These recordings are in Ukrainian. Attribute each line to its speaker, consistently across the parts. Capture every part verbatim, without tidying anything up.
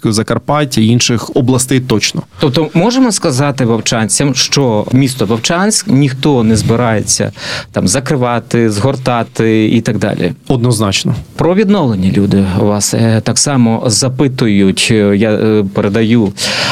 Speaker 1: Хмельницької, Закарпаття і інших областей точно.
Speaker 2: Тобто можемо сказати вовчанцям, що місто Вовчанськ ніхто не збирається там закривати, згортати і так далі?
Speaker 1: Однозначно.
Speaker 2: Про відновлення люди вас е, так само запитують, я е, передаю.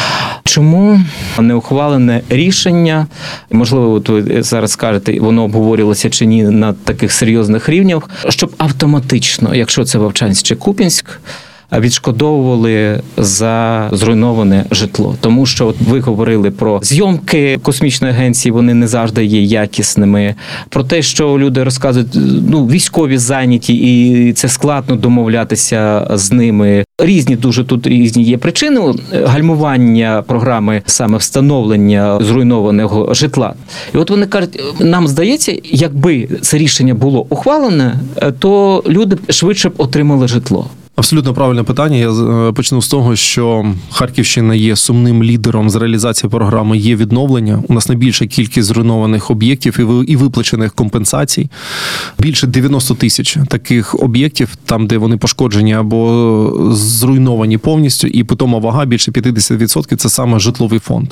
Speaker 2: Чому не ухвалене рішення, можливо, от ви зараз скажете, воно обговорювалося чи ні на таких серйозних рівнях, щоб автоматично, якщо це Вовчанськ чи Куп'янськ, відшкодовували за зруйноване житло. Тому що от ви говорили про зйомки космічної агенції, вони не завжди є якісними. Про те, що люди розказують, ну, військові зайняті, і це складно домовлятися з ними. Різні, дуже тут різні є причини гальмування програми саме встановлення зруйнованого житла. І от вони кажуть, нам здається, якби це рішення було ухвалене, то люди швидше б отримали житло.
Speaker 1: Абсолютно правильне питання. Я почну з того, що Харківщина є сумним лідером з реалізації програми «Є відновлення». У нас найбільша кількість зруйнованих об'єктів і виплачених компенсацій. Більше дев'яносто тисяч таких об'єктів, там, де вони пошкоджені або зруйновані повністю, і питома вага більше п'ятдесят відсотків – це саме житловий фонд.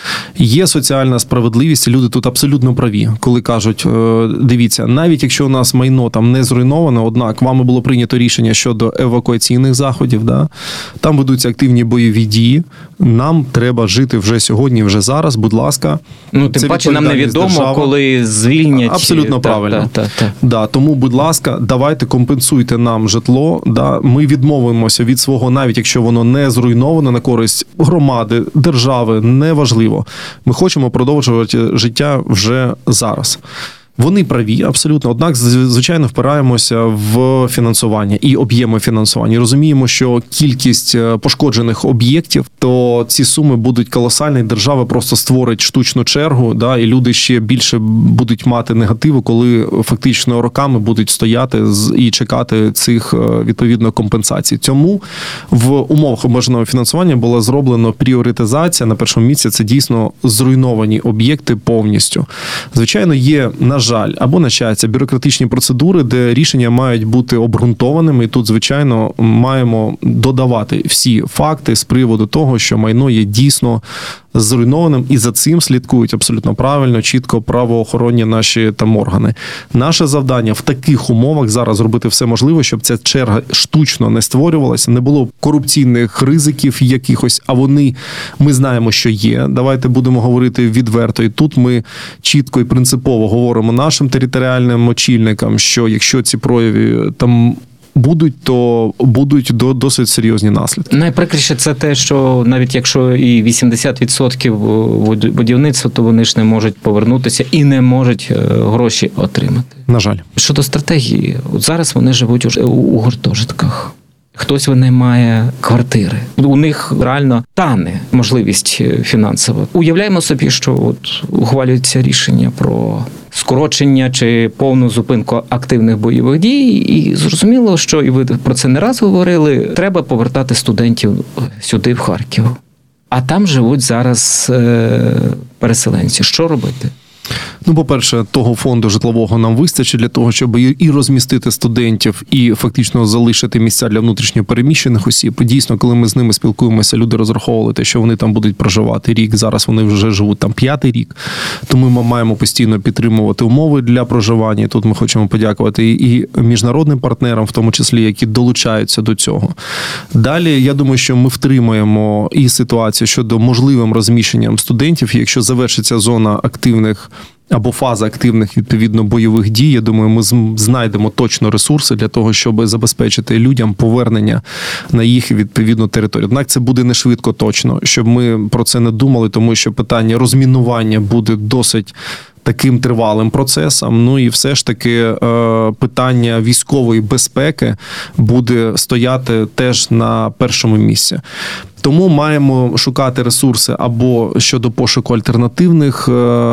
Speaker 1: Є соціальна справедливість, і люди тут абсолютно праві, коли кажуть, дивіться, навіть якщо у нас майно там не зруйноване, однак вами було прийнято рішення щодо евакуації цінних заходів, да? Там ведуться активні бойові дії. Нам треба жити вже сьогодні, вже зараз, будь ласка.
Speaker 2: Ну, тим паче нам невідомо, держави. Коли звільнять.
Speaker 1: Абсолютно
Speaker 2: та,
Speaker 1: правильно.
Speaker 2: Та, та, та.
Speaker 1: Да, тому, будь ласка, давайте компенсуйте нам житло. Да? Ми відмовимося від свого, навіть якщо воно не зруйновано, на користь громади, держави, неважливо. Ми хочемо продовжувати життя вже зараз. Вони праві, абсолютно. Однак, звичайно, впираємося в фінансування і об'єми фінансування. Розуміємо, що кількість пошкоджених об'єктів, то ці суми будуть колосальні. Держава просто створить штучну чергу, да, і люди ще більше будуть мати негативу, коли фактично роками будуть стояти і чекати цих, відповідно, компенсацій. Тому в умовах обмеженого фінансування була зроблена пріоритизація. На першому місці це дійсно зруйновані об'єкти повністю. Звичайно, є, на жаль, або, на щастя, бюрократичні процедури, де рішення мають бути обґрунтованими. І тут, звичайно, маємо додавати всі факти з приводу того, що майно є дійсно зруйнованим, і за цим слідкують абсолютно правильно, чітко правоохоронні наші там органи. Наше завдання в таких умовах зараз зробити все можливе, щоб ця черга штучно не створювалася, не було корупційних ризиків якихось, а вони, ми знаємо, що є. Давайте будемо говорити відверто. І тут ми чітко і принципово говоримо нашим територіальним очільникам, що якщо ці прояви там будуть, то будуть досить серйозні наслідки.
Speaker 2: Найприкріше це те, що навіть якщо і вісімдесят відсотків будівництва, то вони ж не можуть повернутися і не можуть гроші отримати.
Speaker 1: На жаль.
Speaker 2: Щодо стратегії, от зараз вони живуть уже у гуртожитках. Хтось винаймає квартири. У них реально тане можливість фінансова. Уявляємо собі, що от ухвалюється рішення про скорочення чи повну зупинку активних бойових дій, і зрозуміло, що, і ви про це не раз говорили, треба повертати студентів сюди, в Харків. А там живуть зараз е- переселенці. Що робити?
Speaker 1: Ну, по-перше, того фонду житлового нам вистачить для того, щоб і розмістити студентів, і фактично залишити місця для внутрішньо переміщених осіб. Дійсно, коли ми з ними спілкуємося, люди розраховували те, що вони там будуть проживати рік. Зараз вони вже живуть там п'ятий рік. Тому ми маємо постійно підтримувати умови для проживання. І тут ми хочемо подякувати і міжнародним партнерам, в тому числі, які долучаються до цього. Далі, я думаю, що ми втримаємо і ситуацію щодо можливим розміщенням студентів, якщо завершиться зона активних або фаза активних, відповідно, бойових дій. Я думаю, ми знайдемо точно ресурси для того, щоб забезпечити людям повернення на їх, відповідну, територію. Однак це буде не швидко точно, щоб ми про це не думали, тому що питання розмінування буде досить таким тривалим процесом. Ну і все ж таки е, питання військової безпеки буде стояти теж на першому місці. Тому маємо шукати ресурси або щодо пошуку альтернативних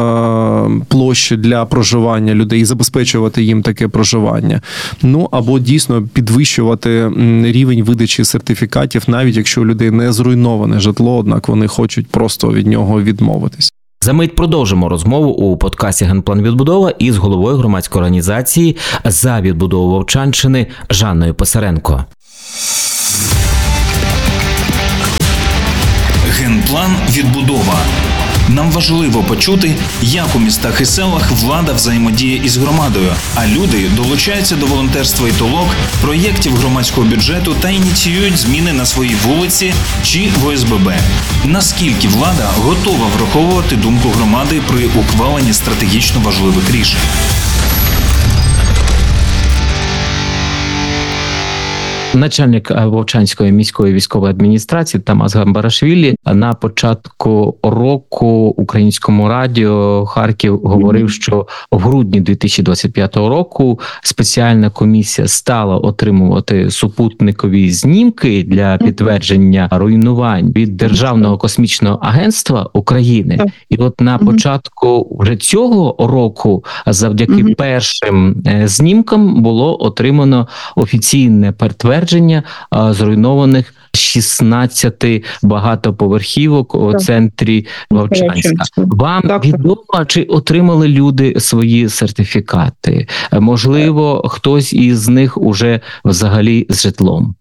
Speaker 1: площ для проживання людей і забезпечувати їм таке проживання. Ну, або дійсно підвищувати рівень видачі сертифікатів, навіть якщо у людей не зруйноване житло, однак вони хочуть просто від нього відмовитись.
Speaker 2: Замить продовжимо розмову у подкасті «Генплан відбудова» із головою громадської організації «За відбудову Вовчанщини» Жанною Писаренко.
Speaker 3: Генплан «Відбудова». Нам важливо почути, як у містах і селах влада взаємодіє із громадою, а люди долучаються до волонтерства і толок, проєктів громадського бюджету та ініціюють зміни на своїй вулиці чи в О С Б Б. Наскільки влада готова враховувати думку громади при ухваленні стратегічно важливих рішень?
Speaker 2: Начальник Вовчанської міської військової адміністрації Тамас Гамбарашвілі на початку року Українському радіо Харків говорив, що в грудні дві тисячі двадцять п'ятого року спеціальна комісія стала отримувати супутникові знімки для підтвердження руйнувань від Державного космічного агентства України. І от на початку вже цього року завдяки першим знімкам було отримано офіційне підтвердження зруйнованих шістнадцяти багатоповерхівок у центрі Вовчанська. Вам
Speaker 4: так,
Speaker 2: відомо, чи отримали люди свої сертифікати? Можливо, хтось із них уже взагалі з житлом?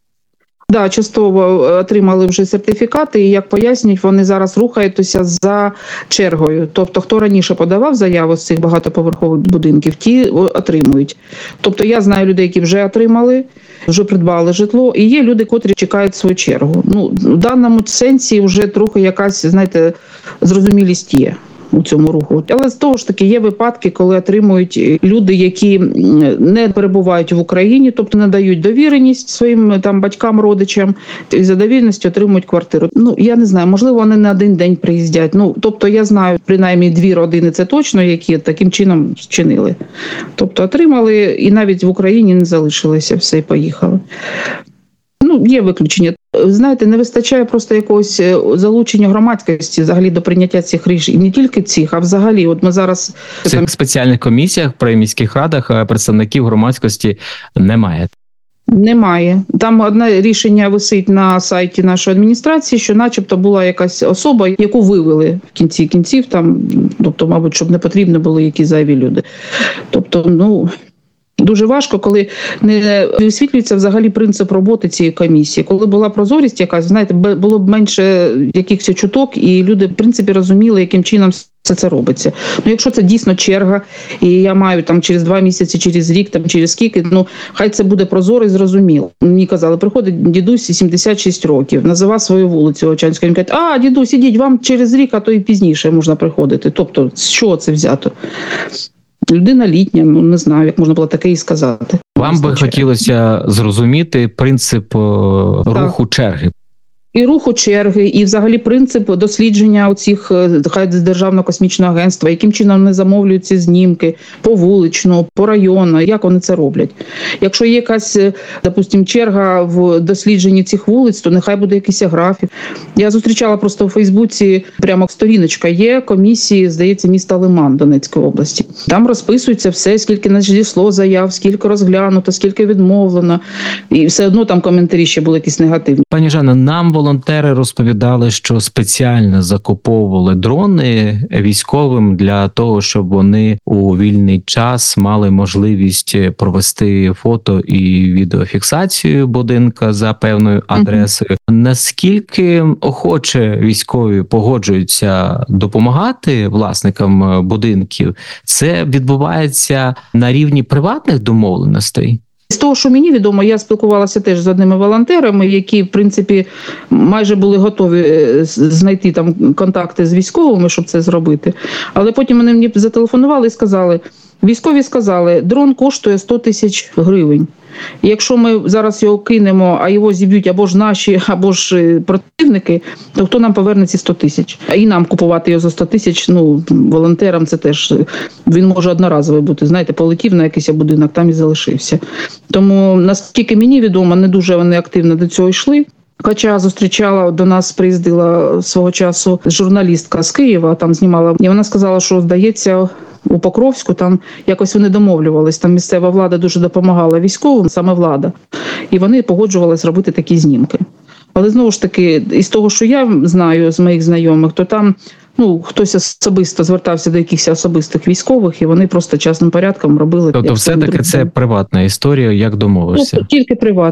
Speaker 4: Да, частково отримали вже сертифікати, і, як пояснюють, вони зараз рухаються за чергою. Тобто, хто раніше подавав заяву з цих багатоповерхових будинків, ті отримують. Тобто, я знаю людей, які вже отримали, вже придбали житло, і є люди, котрі чекають свою чергу. Ну, в даному сенсі вже трохи якась, знаєте, зрозумілість є у цьому руху. Але з того ж таки є випадки, коли отримують люди, які не перебувають в Україні, тобто надають довіреність своїм там батькам, родичам, і за довіреність отримують квартиру. Ну, я не знаю, можливо, вони на один день приїздять. Ну, тобто я знаю, принаймні, дві родини, це точно, які таким чином вчинили. Тобто отримали і навіть в Україні не залишилися, все, і поїхали. Ну, є виключення. Знаєте, не вистачає просто якогось залучення громадськості взагалі до прийняття цих рішень. І не тільки цих, а взагалі. От ми зараз...
Speaker 2: В цих спеціальних комісіях при міських радах представників громадськості немає.
Speaker 4: Немає. Там одне рішення висить на сайті нашої адміністрації, що начебто була якась особа, яку вивели в кінці кінців, там, тобто, мабуть, щоб не потрібно були якісь зайві люди. Тобто, ну... Дуже важко, коли не висвітлюється взагалі принцип роботи цієї комісії. Коли була прозорість якась, знаєте, було б менше якихось чуток, і люди, в принципі, розуміли, яким чином все це робиться. Ну, якщо це дійсно черга, і я маю там через два місяці, через рік, там через скільки, ну, хай це буде прозоро і зрозуміло. Мені казали, приходить дідусь сімдесят шість років, називав свою вулицю Вовчанську, він каже, а, дідусь, ідіть, вам через рік, а то і пізніше можна приходити. Тобто, з чого це взято? Людина літня, ну не знаю, як можна було таке і сказати.
Speaker 2: Вам би хотілося зрозуміти принцип руху
Speaker 4: так.
Speaker 2: черги.
Speaker 4: І руху черги, і взагалі принцип дослідження оцих хай Державного космічного агентства, яким чином вони замовлюють ці знімки по вуличну, по району, як вони це роблять. Якщо є якась, допустим, черга в дослідженні цих вулиць, то нехай буде якийсь графік. Я зустрічала просто у Фейсбуці, прямо сторіночка є комісії, здається, міста Лиман Донецької області. Там розписується все, скільки надійшло заяв, скільки розглянуто, скільки відмовлено. І все одно там коментарі ще були якісь негативні.
Speaker 2: Пані Жанна, нам волонтери розповідали, що спеціально закуповували дрони військовим для того, щоб вони у вільний час мали можливість провести фото і відеофіксацію будинка за певною адресою. Mm-hmm. Наскільки охоче військові погоджуються допомагати власникам будинків, це відбувається на рівні приватних домовленостей?
Speaker 4: З того, що мені відомо, я спілкувалася теж з одними волонтерами, які, в принципі, майже були готові знайти там контакти з військовими, щоб це зробити. Але потім вони мені зателефонували і сказали, військові сказали, дрон коштує сто тисяч гривень. І якщо ми зараз його кинемо, а його зіб'ють або ж наші, або ж противники, то хто нам поверне ці сто тисяч? А і нам купувати його за сто тисяч, ну, волонтерам це теж, він може одноразовий бути, знаєте, полетів на якийсь будинок, там і залишився. Тому, наскільки мені відомо, не дуже вони активно до цього йшли. Хоча зустрічала, до нас приїздила свого часу журналістка з Києва, там знімала, і вона сказала, що, здається, у Покровську там якось вони домовлювались, там місцева влада дуже допомагала військовим, саме влада, і вони погоджувалися робити такі знімки. Але знову ж таки, із того, що я знаю з моїх знайомих, то там ну, хтось особисто звертався до якихось особистих військових, і вони просто частним порядком робили.
Speaker 2: Тобто все-таки це приватна історія, як домовишся?
Speaker 4: Ну, тільки приватно.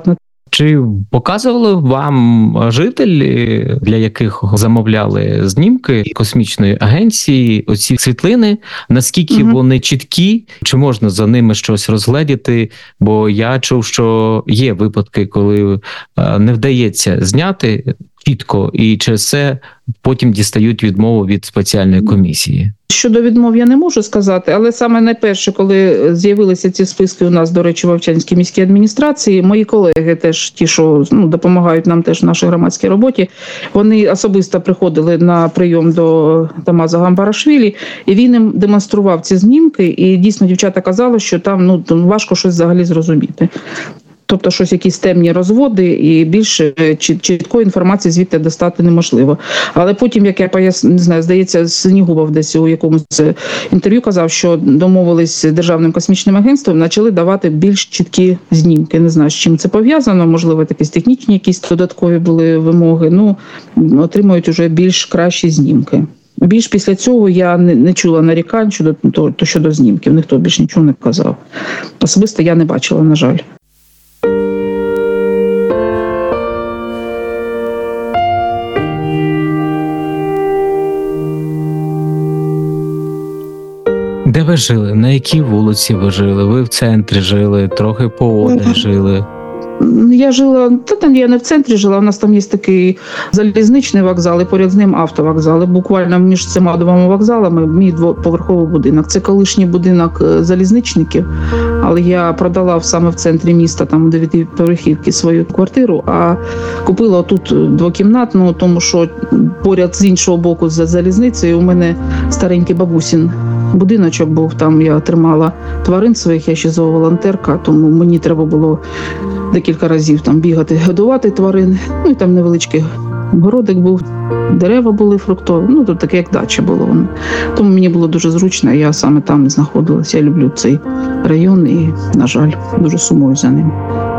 Speaker 2: Чи показували вам жителі, для яких замовляли знімки космічної агенції, оці світлини, наскільки
Speaker 4: Угу.
Speaker 2: вони чіткі, чи можна за ними щось розгледіти? Бо я чув, що є випадки, коли е, не вдається зняти чітко, і через це потім дістають відмову від спеціальної комісії.
Speaker 4: Щодо відмов я не можу сказати, але саме найперше, коли з'явилися ці списки у нас, до речі, в Вовчанській міській адміністрації, мої колеги теж, ті, що ну, допомагають нам теж в нашій громадській роботі, вони особисто приходили на прийом до Тамаза Гамбарашвілі, і він їм демонстрував ці знімки, і дійсно дівчата казали, що там ну, важко щось взагалі зрозуміти. Тобто щось, якісь темні розводи, і більше чіткої інформації звідти достати неможливо. Але потім, як я поясню, не знаю, здається, Синігубов десь у якомусь інтерв'ю казав, що домовились з Державним космічним агентством, почали давати більш чіткі знімки. Не знаю, з чим це пов'язано, можливо, якісь технічні якісь додаткові були вимоги. Ну, отримують уже більш кращі знімки. Більш після цього я не, не чула нарікань щодо, то, то щодо знімків, ніхто більш нічого не казав. Особисто я не бачила, на жаль.
Speaker 2: Де ви жили? На якій вулиці ви жили? Ви в центрі жили, трохи поодаль жили?
Speaker 4: Я жила, та там я не в центрі жила, у нас там є такий залізничний вокзал і поряд з ним автовокзал. І буквально між цими двома вокзалами мій двоповерховий будинок. Це колишній будинок залізничників, але я продала саме в центрі міста, там у дев'ятиповерхівці, свою квартиру, а купила тут двокімнатну, тому що поряд з іншого боку за залізницею у мене старенький бабусін будиночок був, там я тримала тварин своїх, я ще зооволонтерка, тому мені треба було декілька разів там бігати, годувати тварин. Ну і там невеличкий городик був, дерева були фруктові, ну тут таке як дача було. Тому мені було дуже зручно, я саме там знаходилася. Я люблю цей район і, на жаль, дуже сумую за ним.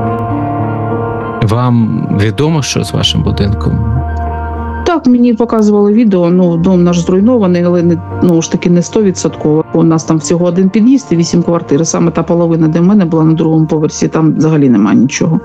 Speaker 2: Вам відомо, що з вашим будинком?
Speaker 4: Так, мені показували відео, ну, дом наш зруйнований, але не, ну, ж таки не сто відсотків. У нас там всього один під'їзд і вісім квартир. Саме та половина, де в мене була на другому поверсі, там взагалі немає нічого.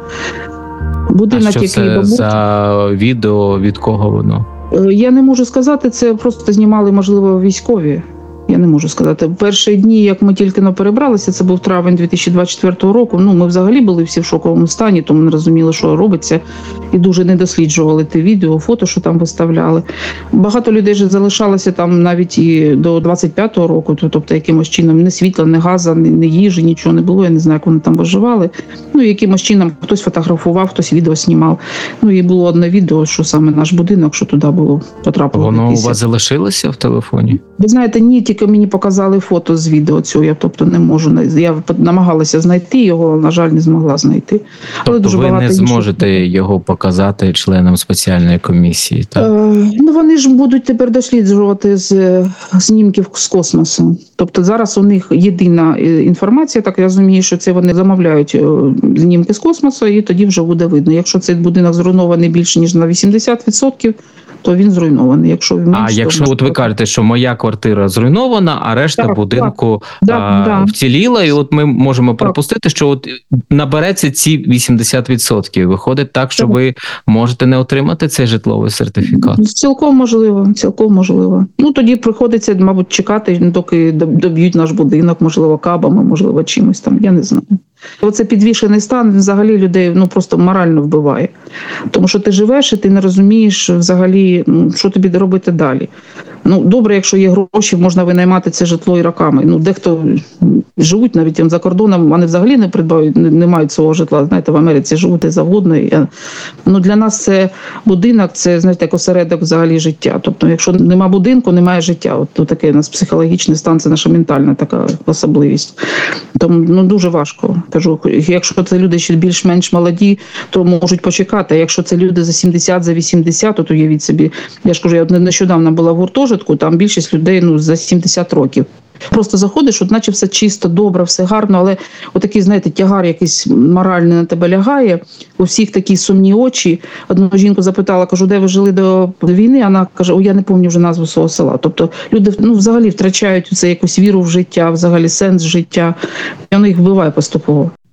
Speaker 4: Будинок,
Speaker 2: а що це
Speaker 4: який бабусь...
Speaker 2: за відео, від кого воно?
Speaker 4: Я не можу сказати, це просто знімали, можливо, військові. Я не можу сказати. Перші дні, як ми тільки но перебралися, це був травень дві тисячі двадцять четвертого року, ну, ми взагалі були всі в шоковому стані, тому не розуміли, що робиться, і дуже не досліджували те відео, фото, що там виставляли. Багато людей ж залишалося там навіть і до двадцять п'ятого року, тобто якимось чином ні світла, ні газу, ні, ні їжі, нічого не було, я не знаю, як вони там виживали. Ну, і якимось чином хтось фотографував, хтось відео знімав. Ну, і було одне відео, що саме наш будинок, що туди було, потрапило.
Speaker 2: Воно
Speaker 4: якісь...
Speaker 2: у вас залишилося в телефоні?
Speaker 4: Ви знаєте, ні, тільки мені показали фото з відео цього, я тобто не можу, я намагалася знайти його, на жаль, не змогла знайти. Але
Speaker 2: тобто
Speaker 4: дуже
Speaker 2: ви не
Speaker 4: інших...
Speaker 2: зможете його показати членам спеціальної комісії, так?
Speaker 4: Е, ну, вони ж будуть тепер досліджувати з знімків з космосу. Тобто зараз у них єдина інформація, так я розумію, що це вони замовляють знімки з космосу, і тоді вже буде видно. Якщо цей будинок зруйнований більше, ніж на вісімдесят відсотків, то він зруйнований. Якщо менше,
Speaker 2: а якщо
Speaker 4: то...
Speaker 2: от ви кажете, що моя квартира зруйнована, а решта
Speaker 4: так,
Speaker 2: будинку
Speaker 4: так.
Speaker 2: а,
Speaker 4: Да,
Speaker 2: вціліла, і от ми можемо припустити, що от набереться ці вісімдесят відсотків. Виходить так, що так. ви можете не отримати цей житловий сертифікат?
Speaker 4: Цілком можливо, цілком можливо. Ну тоді приходиться, мабуть, чекати, доки доб'ють наш будинок, можливо, кабами, можливо, чимось там, я не знаю. Оце підвішений стан взагалі людей ну просто морально вбиває. Тому що ти живеш і ти не розумієш взагалі, ну, що тобі робити далі. Ну, добре, якщо є гроші, можна винаймати це житло і роками. Ну, дехто живуть навіть за кордоном, вони взагалі не придбають, не, не мають свого житла. Знаєте, в Америці живуть де завгодно. І, ну, для нас це будинок, це, знаєте, як осередок взагалі життя. Тобто, якщо нема будинку, немає життя. От, от такий у нас психологічний стан, це наша ментальна така особливість. Тому, ну, дуже важко. Кажу, якщо це люди ще більш-менш молоді, то можуть почекати. А якщо це люди за сімдесят, за вісімдесят, то уявіть собі, я ж кажу, я нещодавно була в гуртожитку, там більшість людей ну, за сімдесят років. Просто заходиш, от наче все чисто, добре, все гарно, але отакий, знаєте, тягар якийсь моральний на тебе лягає, у всіх такі сумні очі. Одну жінку запитала, кажу, де ви жили до війни? Вона каже, о, я не пам'ятаю вже назву свого села. Тобто люди ну, взагалі втрачають це якусь віру в життя, взагалі сенс життя, і воно їх вбиває поступово.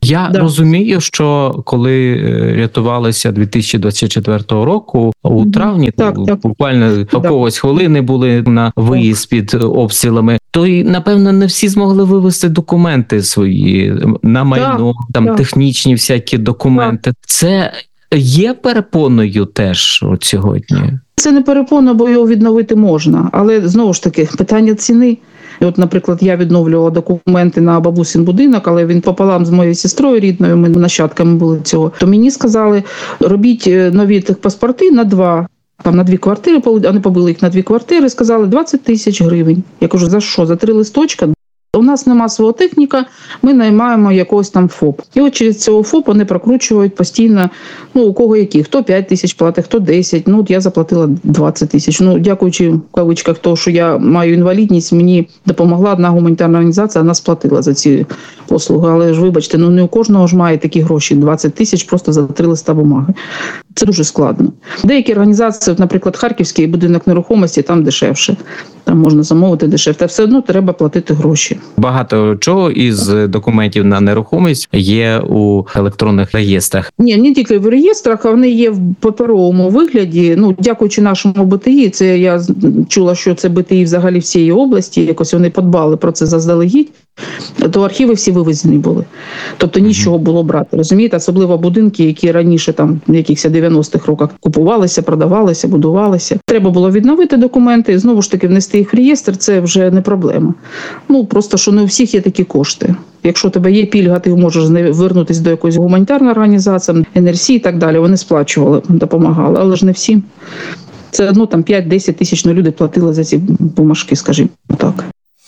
Speaker 2: Я
Speaker 4: Да.
Speaker 2: розумію, що коли е, рятувалися дві тисячі двадцять четвертого року, у
Speaker 4: Мгм.
Speaker 2: травні,
Speaker 4: Так,
Speaker 2: ну,
Speaker 4: так.
Speaker 2: буквально
Speaker 4: Да.
Speaker 2: когось хвилини були на виїзд під обстрілами, то й, напевно, не всі змогли вивезти документи свої на майно, там
Speaker 4: так.
Speaker 2: технічні всякі документи. Це є перепоною теж от сьогодні?
Speaker 4: Це не перепона, бо його відновити можна. Але знову ж таки, питання ціни. І от, наприклад, я відновлювала документи на бабусин будинок, але він пополам з моєю сестрою рідною, ми нащадками були цього. То мені сказали, робіть нові техпаспорти на два. Там на дві квартири, вони побили їх на дві квартири, сказали двадцять тисяч гривень. Я кажу, за що? За три листочка? У нас нема свого техніка, ми наймаємо якогось там ФОП. І от через цього ФОП вони прокручують постійно, ну, у кого які, хто п'ять тисяч платить, хто десять, ну, от я заплатила двадцять тисяч. Ну, дякуючи, в кавичках, того, що я маю інвалідність, мені допомогла одна гуманітарна організація, вона сплатила за ці послуги. Але ж, вибачте, ну, не у кожного ж має такі гроші, двадцять тисяч просто за три листа бумаги. Це дуже складно. Деякі організації, наприклад, Харківський будинок нерухомості, там дешевше. Там можна замовити дешевше. Та все одно треба платити гроші.
Speaker 2: Багато чого із документів на нерухомість є у електронних реєстрах.
Speaker 4: Ні, не тільки в реєстрах, а вони є в паперовому вигляді. Ну, дякуючи нашому БТІ, це я чула, що це БТІ взагалі всієї області, якось вони подбали про це заздалегідь, то архіви всі вивезені були. Тобто нічого було брати, розумієте? Особливо будинки, які раніше там в якихось дев'яностих роках купувалися, продавалися, будувалися. Треба було відновити документи і знову ж таки внести їх в реєстр, це вже не проблема. Ну, просто, що не у всіх є такі кошти. Якщо у тебе є пільга, ти можеш звернутися до якоїсь гуманітарної організації, ен ер сі і так далі, вони сплачували, допомагали, але ж не всім. Це одно там п'ять-десять тисяч ну, люди платили за ці бумажки, скажімо так.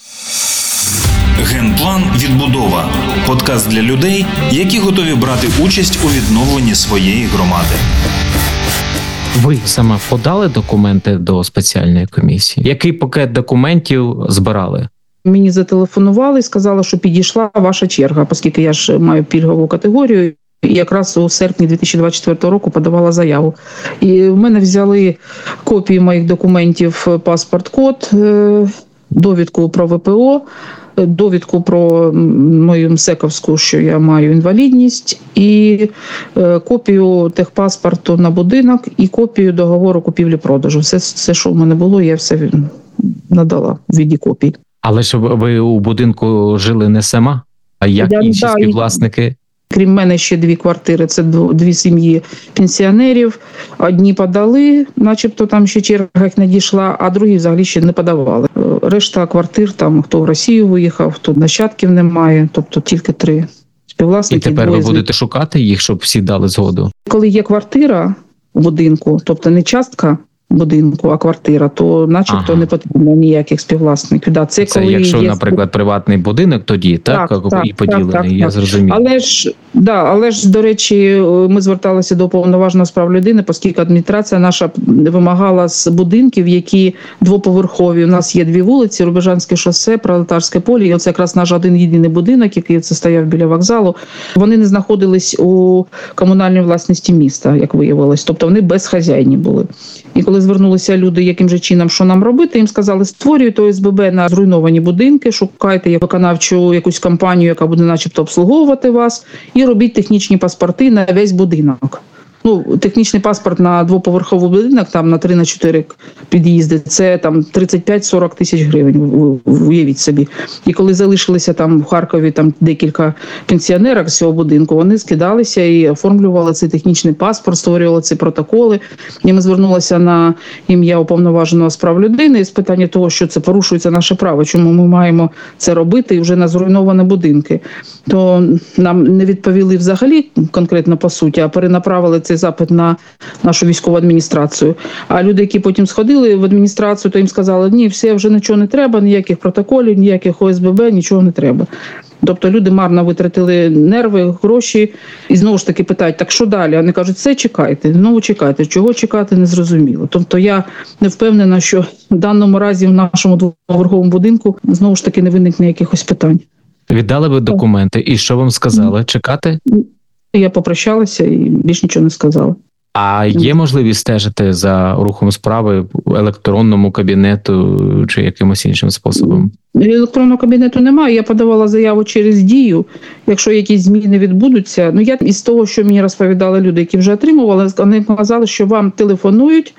Speaker 3: Генплан «Відбудова» – подкаст для людей, які готові брати участь у відновленні своєї громади.
Speaker 2: Ви саме подали документи до спеціальної комісії? Який пакет документів збирали?
Speaker 4: Мені зателефонували і сказали, що підійшла ваша черга, оскільки я ж маю пільгову категорію. І якраз у серпні дві тисячі двадцять четвертого року подавала заяву. І в мене взяли копії моїх документів, паспорт-код, довідку про ве пе о, довідку про мою МСЕКовську, що я маю інвалідність, і копію техпаспорту на будинок, і копію договору купівлі-продажу. Все, все, що в мене було, я все надала в віді копій.
Speaker 2: Але ж ви у будинку жили не сама, а як
Speaker 4: Я,
Speaker 2: інші
Speaker 4: да,
Speaker 2: співвласники?
Speaker 4: Крім мене, ще дві квартири, це дві сім'ї пенсіонерів. Одні подали, начебто там ще черга їх не дійшла, а другі взагалі ще не подавали. Решта квартир, там хто в Росію виїхав, хто нащадків немає, тобто тільки три співвласники.
Speaker 2: І тепер ви
Speaker 4: двоє з-
Speaker 2: будете шукати їх, щоб всі дали згоду?
Speaker 4: Коли є квартира у будинку, тобто не частка будинку, а квартира, то начебто
Speaker 2: Ага.
Speaker 4: не потрібно ніяких співвласників. Да, це,
Speaker 2: Це
Speaker 4: коли
Speaker 2: якщо,
Speaker 4: є...
Speaker 2: наприклад, приватний будинок, тоді так,
Speaker 4: Так, так,
Speaker 2: і поділений,
Speaker 4: так, так,
Speaker 2: я
Speaker 4: так.
Speaker 2: зрозумів.
Speaker 4: Але ж, да, але ж, до речі, ми зверталися до Уповноваженого з прав людини, оскільки адміністрація наша вимагала з будинків, які двоповерхові. У нас є дві вулиці, Рубежанське шосе, Пролетарське поле, і оце якраз наш один єдиний будинок, який це стояв біля вокзалу. Вони не знаходились у комунальній власності міста, як виявилось. Тобто вони безхазяйні були. І коли звернулися люди, яким же чином, що нам робити, їм сказали, створюйте о ес бе бе на зруйновані будинки, шукайте виконавчу якусь компанію, яка буде начебто обслуговувати вас, і робіть технічні паспорти на весь будинок. Ну, технічний паспорт на двоповерховий будинок, там на три на чотири під'їзди, це там тридцять п'ять сорок тисяч гривень, уявіть собі. І коли залишилися там в Харкові там декілька пенсіонерок з цього будинку, вони скидалися і оформлювали цей технічний паспорт, створювали ці протоколи. І ми звернулися на ім'я Уповноваженого з прав людини з питання того, що це порушується наше право, чому ми маємо це робити і вже на зруйновані будинки. То нам не відповіли взагалі конкретно по суті, а перенаправили цей запит на нашу військову адміністрацію. А люди, які потім сходили в адміністрацію, то їм сказали, ні, все, вже нічого не треба, ніяких протоколів, ніяких о ес бе бе, нічого не треба. Тобто люди марно витратили нерви, гроші і знову ж таки питають, так що далі? Вони кажуть, все, чекайте, знову чекайте. Чого чекати, не зрозуміло. Тобто я не впевнена, що в даному разі в нашому двоповерховому будинку знову ж таки не виникне якихось питань.
Speaker 2: Віддали ви документи, і що вам сказали? Чекати?
Speaker 4: Я попрощалася і більш нічого не сказала.
Speaker 2: А є можливість стежити за рухом справи в електронному кабінету чи якимось іншим способом?
Speaker 4: Електронного кабінету немає, я подавала заяву через Дію. Якщо якісь зміни відбудуться, ну я із того, що мені розповідали люди, які вже отримували, вони казали, що вам телефонують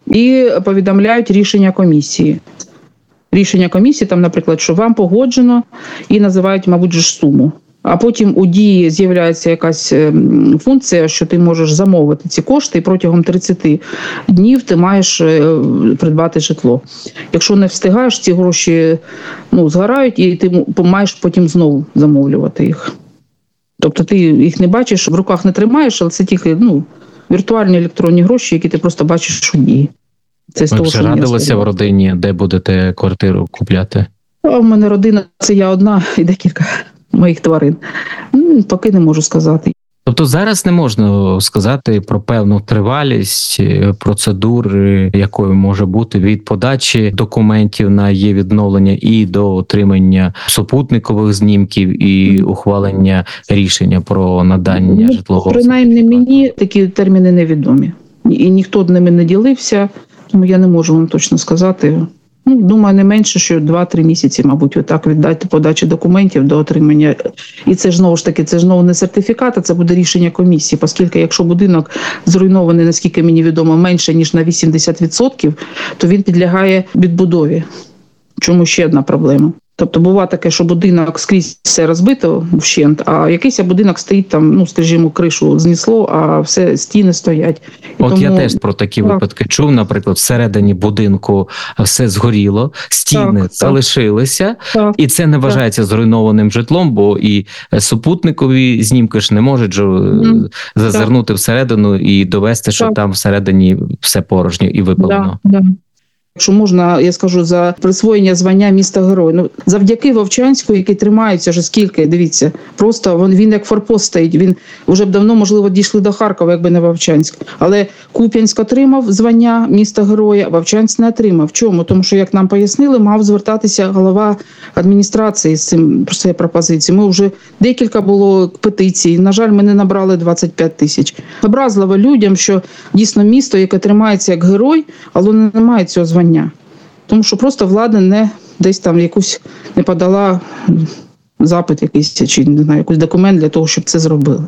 Speaker 4: і повідомляють рішення комісії. Рішення комісії, там, наприклад, що вам погоджено, і називають, мабуть, ж суму. А потім у Дії з'являється якась функція, що ти можеш замовити ці кошти, і протягом тридцять днів ти маєш придбати житло. Якщо не встигаєш, ці гроші ну, згорають, і ти маєш потім знову замовлювати їх. Тобто ти їх не бачиш, в руках не тримаєш, але це тільки ну, віртуальні електронні гроші, які ти просто бачиш у Дії. Це з
Speaker 2: Ви
Speaker 4: того,
Speaker 2: вже
Speaker 4: що мені
Speaker 2: радилися в
Speaker 4: сказали.
Speaker 2: родині, де будете квартиру купляти?
Speaker 4: А в мене родина – це я одна і декілька моїх тварин. Ну, поки не можу сказати.
Speaker 2: Тобто зараз не можна сказати про певну тривалість процедур, якою може бути від подачі документів на її відновлення і до отримання супутникових знімків і ухвалення рішення про надання
Speaker 4: Ну,
Speaker 2: житлового.
Speaker 4: принаймні мені такі терміни невідомі. І ніхто ними не ділився, тому я не можу вам точно сказати. Ну, думаю, не менше, що два-три місяці, мабуть, отак віддати подачі документів до отримання. І це ж знову ж таки, це ж знову не сертифікат, а це буде рішення комісії, оскільки якщо будинок зруйнований, наскільки мені відомо, менше, ніж на вісімдесят відсотків, то він підлягає відбудові. Чому ще одна проблема? Тобто буває таке, що будинок скрізь все розбито вщент, а якийсь будинок стоїть там, ну, скажімо, кришу знесло, а все стіни стоять. І
Speaker 2: От
Speaker 4: тому...
Speaker 2: я теж про такі
Speaker 4: Так.
Speaker 2: випадки чув, наприклад, всередині будинку все згоріло, стіни
Speaker 4: Так,
Speaker 2: залишилися,
Speaker 4: Так.
Speaker 2: і це не вважається зруйнованим житлом, бо і супутникові знімки ж не можуть же
Speaker 4: Мгм.
Speaker 2: зазирнути всередину і довести, що
Speaker 4: Так.
Speaker 2: там всередині все порожньо і випалено.
Speaker 4: Да, да. Якщо можна, я скажу, за присвоєння звання міста Герой. Ну, завдяки Вовчанську, який тримається вже скільки, дивіться, просто він, він як форпост стоїть, він вже б давно, можливо, дійшли до Харкова, якби не Вовчанськ. Але Куп'янськ отримав звання міста Героя, Вовчанськ не отримав. Чому? Тому що, як нам пояснили, мав звертатися голова адміністрації з цим про цією пропозицією. Ми вже декілька було петицій. На жаль, ми не набрали двадцять п'ять тисяч. Образливо людям, що дійсно місто, яке тримається як герой, але не має цього звання. Тому що просто влада не десь там якусь не подала запит якийсь чи не знаю, якийсь документ для того, щоб це зробили.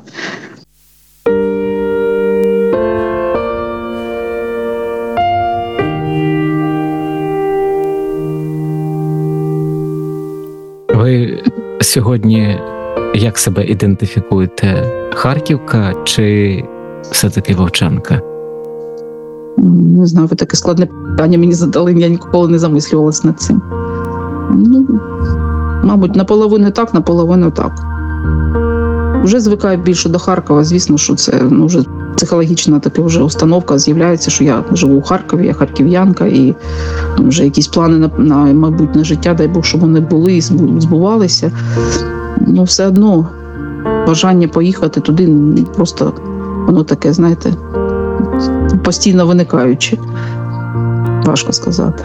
Speaker 2: Ви сьогодні як себе ідентифікуєте? Харківка чи все-таки Вовчанка?
Speaker 4: Не знаю, ви таке складне питання мені задали, я ніколи не замислювалася над цим. Ну, мабуть, наполовину так, наполовину так. Вже звикаю більше до Харкова, звісно, що це ну, вже психологічна така вже установка з'являється, що я живу у Харкові, я харків'янка, і вже якісь плани на, на майбутнє життя, дай Бог, щоб вони були і збувалися. Ну, все одно бажання поїхати туди просто, воно таке, знаєте, постійно виникаючи. Важко сказати.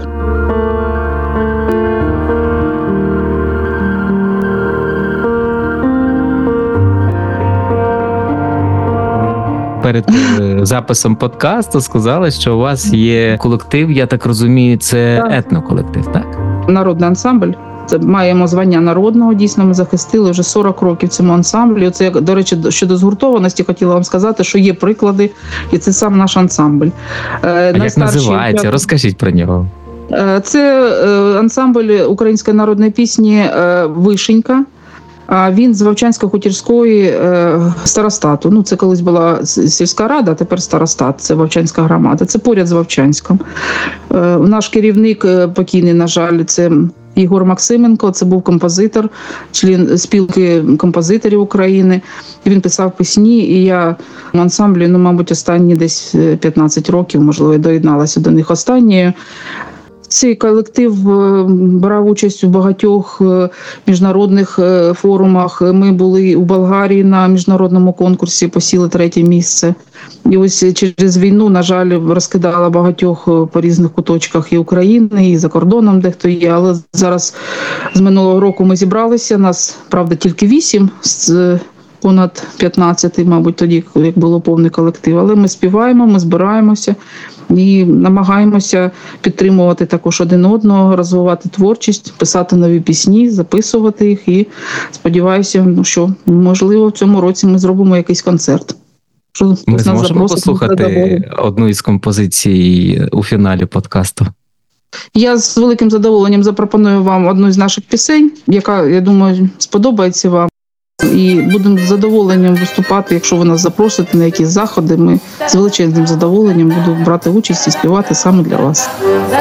Speaker 2: Перед е, записом подкасту сказали, що у вас є колектив, я так розумію, це
Speaker 4: Так.
Speaker 2: етноколектив, так?
Speaker 4: Народний ансамбль. Це маємо звання народного, дійсно, ми захистили вже сорок років цьому ансамблю. Це, до речі, щодо згуртованості, хотіла вам сказати, що є приклади, і це сам наш ансамбль.
Speaker 2: А як називається? Розкажіть про нього.
Speaker 4: Це ансамбль української народної пісні «Вишенька». А він з Вовчансько-Хутірської старостату. Ну, це колись була сільська рада, а тепер старостат. Це Вовчанська громада. Це поряд з Вовчанськом. Наш керівник покійний, на жаль, це Ігор Максименко. Це був композитор, член спілки композиторів України. І він писав пісні, і я в ансамблі, ну, мабуть, останні десь п'ятнадцять років, можливо, я доєдналася до них останньою. Цей колектив брав участь у багатьох міжнародних форумах. Ми були у Болгарії на міжнародному конкурсі, посіли третє місце. І ось через війну, на жаль, розкидала багатьох по різних куточках і України, і за кордоном дехто є. Але зараз з минулого року ми зібралися, нас, правда, тільки вісім з понад п'ятнадцять, мабуть, тоді, як було повний колектив. Але ми співаємо, ми збираємося і намагаємося підтримувати також один одного, розвивати творчість, писати нові пісні, записувати їх. І сподіваюся, ну, що, можливо, в цьому році ми зробимо якийсь концерт. Що
Speaker 2: Ми
Speaker 4: хтось нас
Speaker 2: зможемо
Speaker 4: запросить,
Speaker 2: послухати
Speaker 4: задоволення.
Speaker 2: одну із композицій у фіналі подкасту.
Speaker 4: Я з великим задоволенням запропоную вам одну з наших пісень, яка, я думаю, сподобається вам. І будемо з задоволенням виступати, якщо ви нас запросите на якісь заходи. Ми з величезним задоволенням будемо брати участь і співати саме для вас.